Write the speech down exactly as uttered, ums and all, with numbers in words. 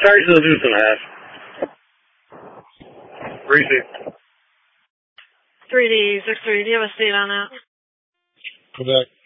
Sorry, still do some half. Reese. three D, six three, do you have a state on that? Quebec.